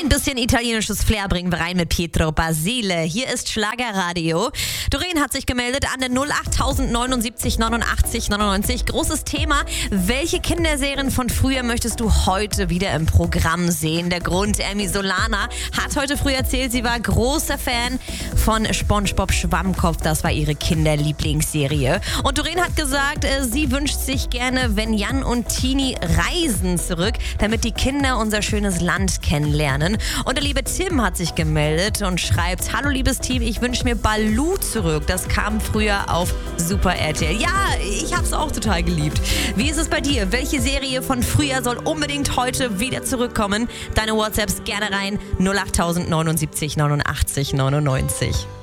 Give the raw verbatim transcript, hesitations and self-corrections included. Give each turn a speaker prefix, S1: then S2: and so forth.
S1: Ein bisschen italienisches Flair bringen wir rein mit Pietro Basile. Hier ist Schlagerradio. Doreen hat sich gemeldet an der null acht neunundsiebzig neunundachtzig neunundneunzig. Großes Thema. Welche Kinderserien von früher möchtest du heute wieder im Programm sehen? Der Grund, Emmy Solana hat heute früh erzählt, sie war großer Fan von SpongeBob Schwammkopf. Das war ihre Kinderlieblingsserie. Und Doreen hat gesagt, sie wünscht sich gerne, wenn Jan und Tini reisen zurück, damit die Kinder unser schönes Land kennenlernen. Und der liebe Tim hat sich gemeldet und schreibt: Hallo liebes Team, ich wünsche mir Baloo zurück. Das kam früher auf Super R T L. Ja, ich hab's auch total geliebt. Wie ist es bei dir? Welche Serie von früher soll unbedingt heute wieder zurückkommen? Deine WhatsApps gerne rein. null acht neunundsiebzig neunundachtzig neunundneunzig.